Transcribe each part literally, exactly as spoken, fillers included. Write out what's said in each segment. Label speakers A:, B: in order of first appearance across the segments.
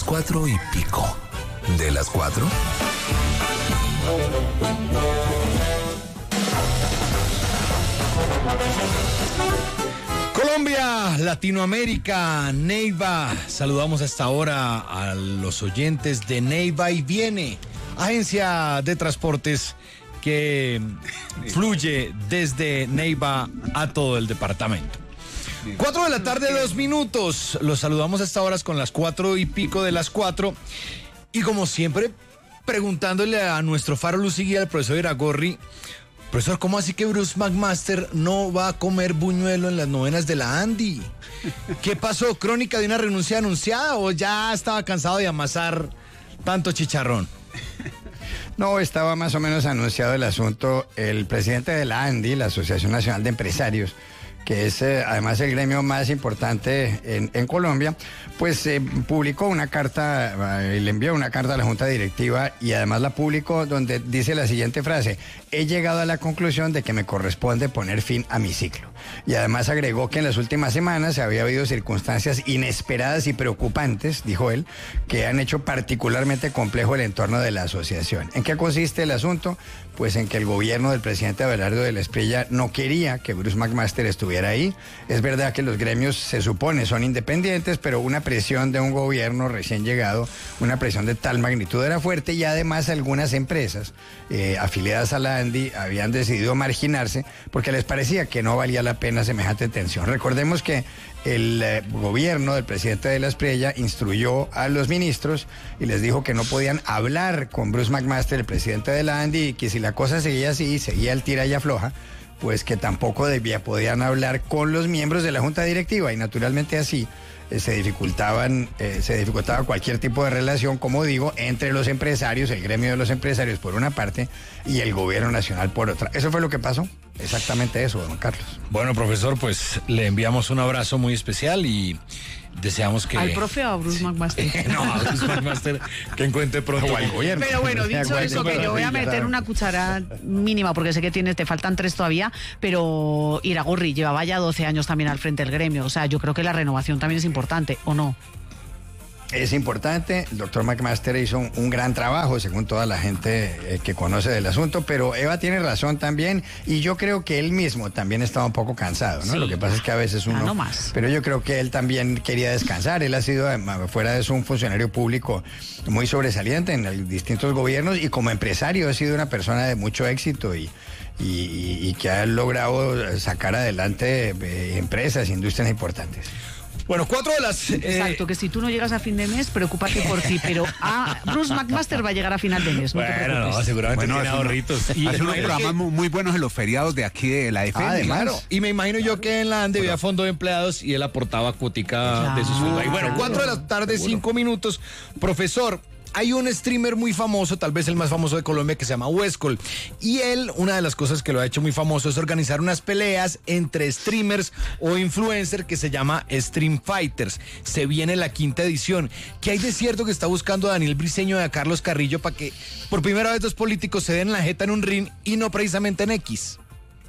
A: cuatro y pico. ¿De las cuatro?
B: Colombia, Latinoamérica, Neiva. Saludamos hasta ahora a los oyentes de Neiva y Viene, agencia de transportes que fluye desde Neiva a todo el departamento. Cuatro de la tarde, dos minutos. Los saludamos hasta ahora con las cuatro y pico de las cuatro. Y como siempre, preguntándole a nuestro faro luz y guía, al profesor Iragorri. Profesor, ¿cómo así que Bruce McMaster no va a comer buñuelo en las novenas de la Andy? ¿Qué pasó? ¿Crónica de una renuncia anunciada o ya estaba cansado de amasar tanto chicharrón?
C: No, estaba más o menos anunciado el asunto. El presidente de la ANDI, la Asociación Nacional de Empresarios, que es eh, además el gremio más importante en, en Colombia, pues eh, publicó una carta, eh, le envió una carta a la Junta Directiva y además la publicó donde dice la siguiente frase: he llegado a la conclusión de que me corresponde poner fin a mi ciclo. Y además agregó que en las últimas semanas había habido circunstancias inesperadas y preocupantes, dijo él, que han hecho particularmente complejo el entorno de la asociación. ¿En qué consiste el asunto? Pues en que el gobierno del presidente Abelardo de la Espriella no quería que Bruce McMaster estuviera ahí. Es verdad que los gremios se supone son independientes, pero una presión de un gobierno recién llegado, una presión de tal magnitud era fuerte y además algunas empresas eh, afiliadas a la ANDI habían decidido marginarse porque les parecía que no valía la pena semejante tensión. Recordemos que el eh, gobierno del presidente de la Espriella instruyó a los ministros y les dijo que no podían hablar con Bruce McMaster, el presidente de la ANDI, y que si la cosa seguía así, seguía el tira y afloja, pues que tampoco debía, podían hablar con los miembros de la Junta Directiva y naturalmente así eh, se dificultaban, eh, se dificultaba cualquier tipo de relación, como digo, entre los empresarios, el gremio de los empresarios por una parte y el gobierno nacional por otra. Eso fue lo que pasó. Exactamente eso, don Carlos.
B: Bueno, profesor, pues le enviamos un abrazo muy especial y deseamos que...
D: ¿Al profe o a Bruce McMaster?
B: No, a Bruce McMaster, que encuentre pronto al gobierno.
D: Pero bueno, dicho eso, que yo voy a meter una cuchara mínima, porque sé que tienes, te faltan tres todavía, pero Iragorri llevaba ya doce años también al frente del gremio. O sea, yo creo que la renovación también es importante, ¿o no?
C: Es importante, el doctor McMaster hizo un, un gran trabajo, según toda la gente eh, que conoce del asunto, pero Eva tiene razón también, y yo creo que él mismo también estaba un poco cansado, ¿no? Sí. Lo que pasa es que a veces uno...
D: Ah, no más.
C: Pero yo creo que él también quería descansar, él ha sido, fuera de eso, un funcionario público muy sobresaliente en el, distintos gobiernos, y como empresario ha sido una persona de mucho éxito y... Y, y, y que ha logrado sacar adelante eh, empresas, industrias importantes.
B: Bueno, cuatro de las... Eh...
D: Exacto, que si tú no llegas a fin de mes, preocúpate por ti, pero a Bruce McMaster va a llegar a final de mes, no
B: bueno,
D: te preocupes.
B: No, seguramente
E: bueno,
B: tiene ahorritos.
E: Y hace unos programas muy, muy buenos en los feriados de aquí de la F M.
B: Ah, claro. Y me imagino yo que en la ANDE había fondo de empleados y él aportaba cuotica claro. de su sueldo. Y bueno, cuatro de la tarde, seguro. cinco minutos. Profesor, hay un streamer muy famoso, tal vez el más famoso de Colombia, que se llama Westcol. Y él, una de las cosas que lo ha hecho muy famoso es organizar unas peleas entre streamers o influencers que se llama Stream Fighters. Se viene la quinta edición. ¿Qué hay de cierto que está buscando a Daniel Briceño y a Carlos Carrillo para que por primera vez dos políticos se den la jeta en un ring y no precisamente en X?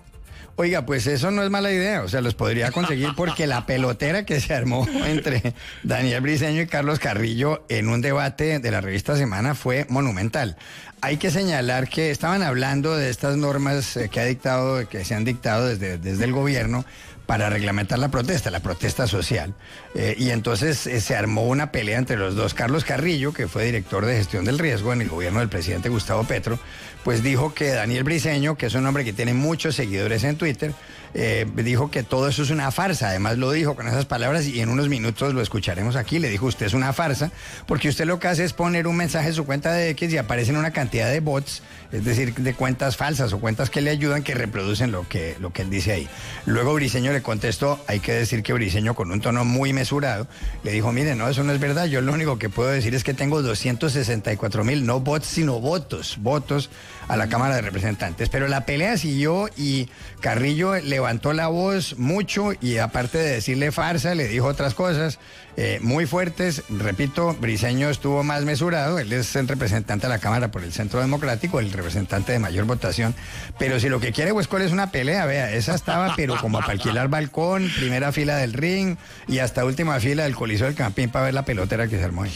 C: Oiga, pues eso no es mala idea, o sea, los podría conseguir porque la pelotera que se armó entre Daniel Briceño y Carlos Carrillo en un debate de la revista Semana fue monumental. Hay que señalar que estaban hablando de estas normas que ha dictado, que se han dictado desde, desde el gobierno para reglamentar la protesta, la protesta social. Eh, y entonces eh, se armó una pelea entre los dos. Carlos Carrillo, que fue director de gestión del riesgo en el gobierno del presidente Gustavo Petro, pues dijo que Daniel Briceño, que es un hombre que tiene muchos seguidores en Twitter, eh, dijo que todo eso es una farsa. Además lo dijo con esas palabras y en unos minutos lo escucharemos aquí. Le dijo, usted es una farsa, porque usted lo que hace es poner un mensaje en su cuenta de X y aparecen una cantidad de bots, es decir, de cuentas falsas o cuentas que le ayudan, que reproducen lo que, lo que él dice ahí. Luego Briceño le contestó, hay que decir que Briceño, con un tono muy mesurado, le dijo, mire, no, eso no es verdad, yo lo único que puedo decir es que tengo doscientos sesenta y cuatro mil, no bots, sino votos, votos a la Cámara de Representantes. Pero la pelea siguió y Carrillo levantó la voz mucho y aparte de decirle farsa, le dijo otras cosas eh, muy fuertes. Repito, Briceño estuvo más mesurado, él es el representante de la Cámara por el Centro Democrático, el representante de mayor votación, pero si lo que quiere Huescol es una pelea, vea, esa estaba pero como para alquilar balcón, primera fila del ring y hasta última fila del Coliseo del Campín para ver la pelotera que se armó ahí.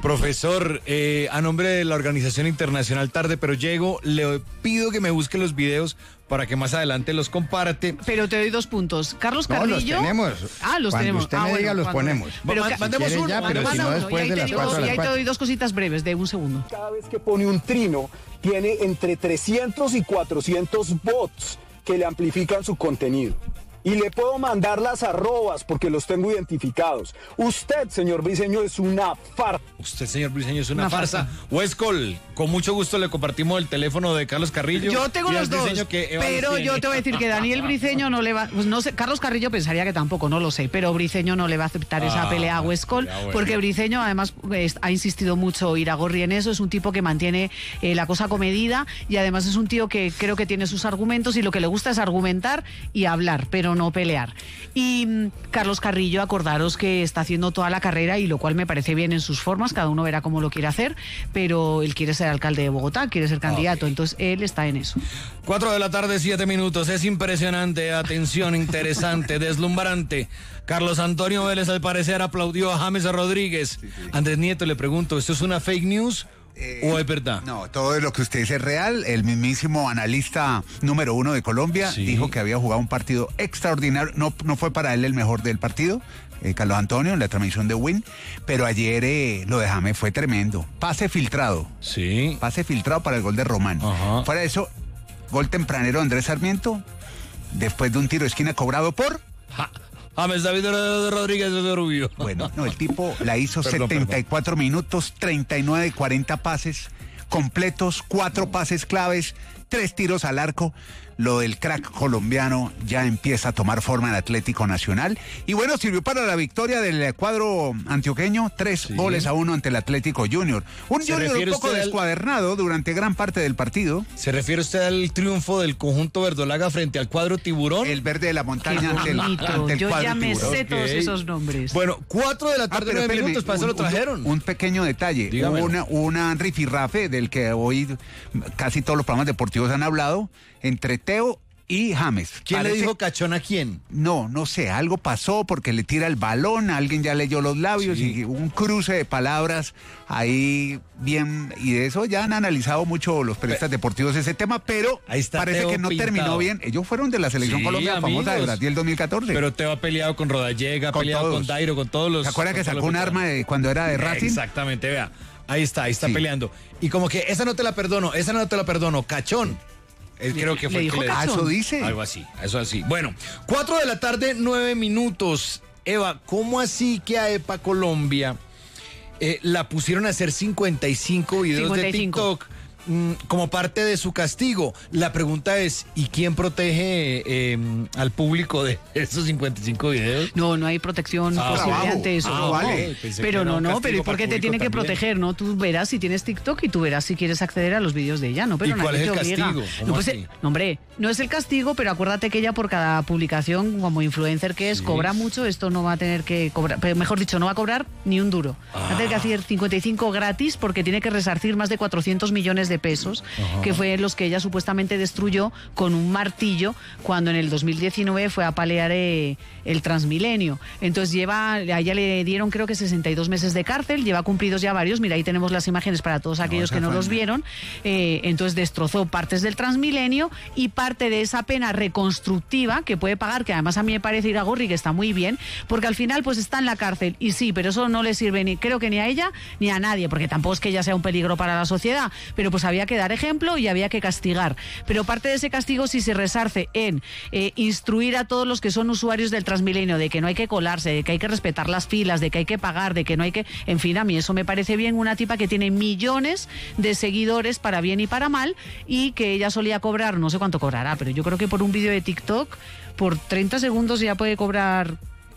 B: Profesor, eh, a nombre de la Organización Internacional Tarde Pero Llego, le pido que me busque los videos para que más adelante los comparte.
D: Pero te doy dos puntos. Carlos
C: No,
D: Carrillo.
C: los tenemos.
D: Ah, los
C: Cuando
D: tenemos.
C: usted
D: ah,
C: me
D: bueno,
C: diga, los
D: cuando-
C: ponemos.
D: Pero
B: Ma-
D: ca-
B: mandemos
C: si quiere
B: uno,
C: ya, pero
B: mandemos
C: si no,
B: uno.
C: después
D: y ahí
C: de
D: te
C: las
D: digo-
C: cuatro a
D: y
C: las
D: ahí te
C: cuatro.
D: doy dos cositas breves de un segundo.
F: Cada vez que pone un trino, tiene entre trescientos y cuatrocientos bots que le amplifican su contenido. Y le puedo mandar las arrobas porque los tengo identificados. Usted, señor Briseño, es una farsa.
B: Usted, señor Briseño, es una,
D: Una
B: farsa.
D: farsa.
B: Huescol, con mucho gusto le compartimos el teléfono de Carlos Carrillo.
D: Yo tengo
B: y
D: los
B: el
D: dos,
B: Briseño que Eva
D: pero
B: los
D: yo
B: tiene.
D: te voy a decir que Daniel Briceño no le va, pues no sé, Carlos Carrillo pensaría que tampoco, no lo sé, pero Briceño no le va a aceptar esa
B: Ah,
D: pelea a Huescol,
B: ya, bueno.
D: porque Briceño además es- ha insistido mucho Iragorri en eso, es un tipo que mantiene eh, la cosa comedida y además es un tío que creo que tiene sus argumentos y lo que le gusta es argumentar y hablar, pero no pelear. Y mm, Carlos Carrillo, acordaros que está haciendo toda la carrera y lo cual me parece bien en sus formas, cada uno verá cómo lo quiere hacer, pero él quiere ser alcalde de Bogotá, quiere ser candidato, entonces él está en eso.
B: Cuatro de la tarde, siete minutos. Es impresionante, atención, interesante, deslumbrante. Carlos Antonio Vélez, al parecer, aplaudió a James Rodríguez. Andrés Nieto, le pregunto, ¿esto es una fake news o es verdad?
E: No, todo lo que usted dice es real. El mismísimo analista número uno de Colombia
B: Sí.
E: dijo que había jugado un partido extraordinario. No, no fue para él el mejor del partido, eh, Carlos Antonio, en la transmisión de Win, pero ayer eh, lo de James fue tremendo. Pase filtrado.
B: Sí.
E: Pase filtrado para el gol de Román.
B: Ajá.
E: Fuera de eso, gol tempranero de Andrés Sarmiento, después de un tiro de esquina cobrado por...
B: Ja- James David Rodríguez de Rubio.
E: Bueno, no, el tipo la hizo
B: Perdón,
E: setenta y cuatro minutos, treinta y nueve de cuarenta pases completos, cuatro pases claves, tres tiros al arco. Lo del crack colombiano ya empieza a tomar forma en Atlético Nacional. Y bueno, sirvió para la victoria del cuadro antioqueño, tres
B: Sí.
E: goles a uno ante el Atlético Junior. Un
B: ¿Se
E: Junior un
B: refiere
E: poco
B: usted al-
E: descuadernado durante gran parte del partido.
B: ¿Se refiere usted al triunfo del conjunto verdolaga frente al cuadro tiburón?
E: El verde de la
D: Qué
E: montaña ante el,
D: bonito,
E: ante el
D: yo
E: cuadro
D: ya me
E: tiburón.
D: sé todos
B: Ok.
D: esos nombres.
B: Bueno, cuatro de la
E: Ah,
B: tarde,
E: pero
B: nueve
E: espéreme,
B: minutos, para eso
E: un-
B: lo trajeron.
E: Un, un pequeño detalle.
B: Dígamelo.
E: Hubo una, una rifirrafe del que hoy casi todos los programas deportivos han hablado entre Teo y James.
B: ¿Quién le
E: Parece-
B: dijo cachón a quién?
E: No, no sé, algo pasó porque le tira el balón, alguien ya leyó los labios
B: Sí.
E: y un cruce de palabras ahí bien, y de eso ya han analizado mucho los periodistas deportivos ese tema, pero
B: Ahí está
E: parece
B: Teo
E: que no
B: pintado.
E: terminó bien. Ellos fueron de la selección
B: Sí,
E: Colombia famosa de
B: amigos.
E: Brasil dos mil catorce.
B: Pero Teo ha peleado con Rodallega, ha
E: Con
B: peleado
E: todos.
B: con Dairo, con todos los...
E: ¿Se acuerda
B: con
E: que
B: todos
E: sacó
B: los
E: un arma de cuando era de Racing?
B: Exactamente, vea. Ahí está, ahí está
E: Sí.
B: peleando. Y como que esa no te la perdono, esa no te la perdono, cachón. Él creo que
D: le
B: fue el
D: dijo
B: que le
E: Ah, eso dice.
B: Algo así, eso así. Bueno, cuatro de la tarde, nueve minutos. Eva, ¿cómo así que a EPA Colombia eh, la pusieron a hacer cincuenta y cinco videos
D: cincuenta
B: de
D: y cinco.
B: TikTok mm, como parte de su castigo? La pregunta es, ¿y quién protege eh, al público de esos cincuenta y cinco videos?
D: No, no hay protección
B: Ah,
D: posible
E: trabajo.
D: ante eso.
E: Ah,
D: no.
E: vale.
B: Pensé que
D: Pero
B: era
D: no,
B: un
D: no,
B: castigo
D: pero ¿y por
B: para
D: qué
B: el
D: te tiene que
B: público también?
D: proteger? No, tú verás si tienes TikTok y tú verás si quieres acceder a los vídeos de ella, ¿no? Pero
B: ¿Y cuál
D: nadie
B: es el
D: te obliga.
B: castigo? ¿Cómo
D: No, pues,
B: así?
D: eh, no, hombre, no es el castigo, pero acuérdate que ella por cada publicación, como influencer que es,
B: Sí.
D: cobra mucho, esto no va a tener que cobrar, pero mejor dicho, no va a cobrar ni un duro. Va a tener que hacer cincuenta y cinco gratis porque tiene que resarcir más de cuatrocientos millones de pesos, que fue los que ella supuestamente destruyó con un martillo cuando en el dos mil diecinueve fue a palear eh, el Transmilenio. Entonces lleva, a ella le dieron creo que sesenta y dos meses de cárcel, lleva cumplidos ya varios, mira ahí tenemos las imágenes para todos aquellos
E: esa
D: que no
E: fue
D: los
E: una-
D: vieron. Eh, entonces destrozó partes del Transmilenio y parte de esa pena reconstructiva que puede pagar, que además a mí me parece Iragorri que está muy bien, porque al final pues está en la cárcel y sí, pero eso no le sirve ni creo que ni a ella ni a nadie, porque tampoco es que ella sea un peligro para la sociedad, pero pues había que dar ejemplo y había que castigar. Pero parte de ese castigo sí se resarce en eh, instruir a todos los que son usuarios del Transmilenio de que no hay que colarse, de que hay que respetar las filas, de que hay que pagar, de que no hay que... En fin, a mí eso me parece bien, una tipa que tiene millones de seguidores para bien y para mal y que ella solía cobrar, no sé cuánto cobrará, pero yo creo que por un vídeo de TikTok, por treinta segundos ya puede cobrar...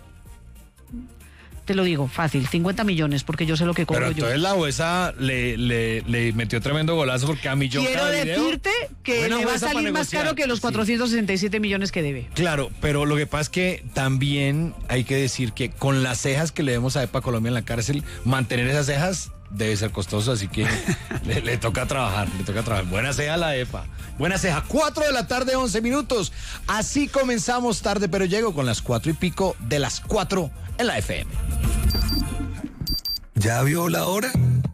D: Te lo digo, fácil, cincuenta millones, porque yo sé lo que cobro
B: Pero
D: yo.
B: entonces la jueza le, le, le metió tremendo golazo porque a millón
D: Quiero
B: cada video.
D: decirte que
B: Buena
D: le va a
B: jueza
D: salir
B: para
D: más
B: negociar.
D: caro que los
B: Sí.
D: cuatrocientos sesenta y siete millones que debe.
B: Claro, pero lo que pasa es que también hay que decir que con las cejas que le demos a EPA Colombia en la cárcel, mantener esas cejas debe ser costoso, así que le, le toca trabajar, le toca trabajar. Buena ceja la EPA. Buena ceja. Cuatro de la tarde, once minutos. Así comenzamos tarde, pero llego con las cuatro y pico de las cuatro en la F M.
A: ¿Ya vio la hora?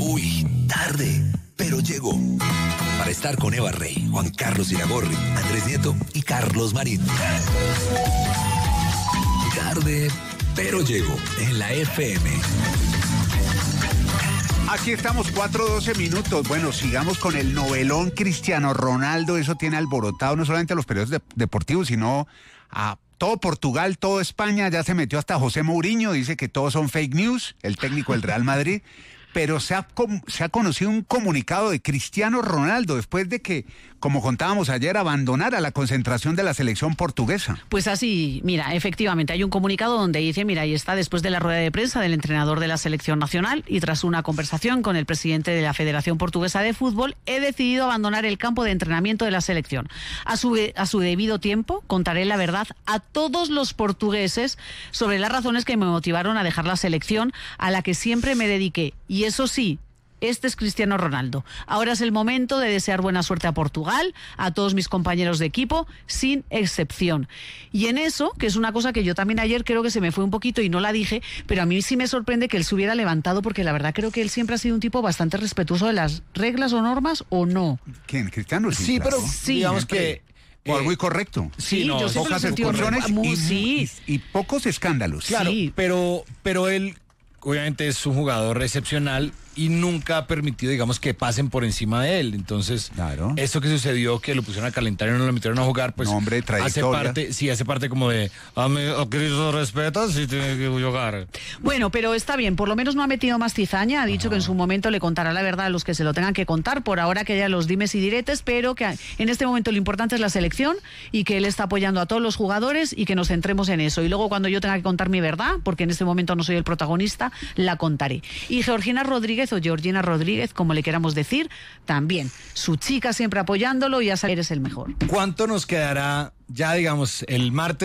A: Uy, tarde, pero llegó. Para estar con Eva Rey, Juan Carlos Iragorri, Andrés Nieto y Carlos Marín. Tarde, pero llegó en la F M.
E: Aquí estamos, cuatro doce minutos. Bueno, sigamos con el novelón Cristiano Ronaldo. Eso tiene alborotado no solamente a los periódicos de- deportivos, sino a todo Portugal, todo España. Ya se metió hasta José Mourinho, dice que todos son fake news, el técnico del Real Madrid. Pero se ha, com- se ha conocido un comunicado de Cristiano Ronaldo después de que, como contábamos ayer, abandonara la concentración de la selección portuguesa.
D: Pues así, mira, efectivamente, hay un comunicado donde dice, mira, ahí está, después de la rueda de prensa del entrenador de la selección nacional y tras una conversación con el presidente de la Federación Portuguesa de Fútbol, he decidido abandonar el campo de entrenamiento de la selección. A su, a su debido tiempo, contaré la verdad a todos los portugueses sobre las razones que me motivaron a dejar la selección a la que siempre me dediqué. Y eso sí, este es Cristiano Ronaldo. Ahora es el momento de desear buena suerte a Portugal, a todos mis compañeros de equipo, sin excepción. Y en eso, que es una cosa que yo también ayer creo que se me fue un poquito y no la dije, pero a mí sí me sorprende que él se hubiera levantado, porque la verdad creo que él siempre ha sido un tipo bastante respetuoso de las reglas o normas, ¿o no.
E: ¿Quién? Cristiano.
B: Sí, pero
D: Sí.
B: digamos que...
E: Por
B: eh,
E: muy correcto.
B: Sí, no,
D: yo siempre lo he
E: Pocas
D: sentido
E: excursiones
D: muy-
E: y,
D: sí.
E: y- y pocos escándalos.
B: Claro,
D: Sí.
B: pero, pero él obviamente es un jugador excepcional y nunca ha permitido, digamos, que pasen por encima de él. Entonces,
E: Claro.
B: esto que sucedió, que lo pusieron a calentar y no lo metieron a jugar, pues
E: No, hombre,
B: hace
E: trayectoria.
B: parte, sí, hace parte como de, a mí, a Cristo respetas y tiene que jugar.
D: Bueno, pero está bien, por lo menos no ha metido más cizaña, ha dicho que en su momento le contará la verdad a los que se lo tengan que contar, por ahora que haya los dimes y diretes, pero que en este momento lo importante es la selección y que él está apoyando a todos los jugadores y que nos centremos en eso. Y luego cuando yo tenga que contar mi verdad, porque en este momento no soy el protagonista, la contaré. Y Georgina Rodríguez o Georgina Rodríguez, como le queramos decir, también. Su chica siempre apoyándolo y a saber es el mejor.
B: ¿Cuánto nos quedará ya, digamos, el martes?